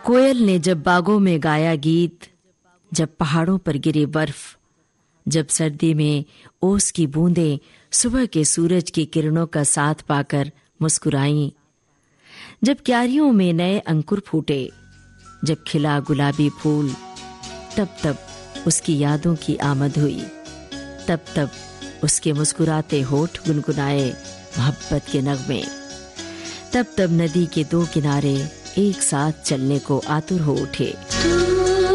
कोयल ने जब बागों में गाया गीत, जब पहाड़ों पर गिरे बर्फ, जब सर्दी में ओस की बूंदें सुबह के सूरज की किरणों का साथ पाकर मुस्कुराईं, जब क्यारियों में नए अंकुर फूटे, जब खिला गुलाबी फूल, तब तब उसकी यादों की आमद हुई। तब तब उसके मुस्कुराते होठ गुनगुनाए मोहब्बत के नगमे। तब तब नदी के दो किनारे एक साथ चलने को आतुर हो उठे।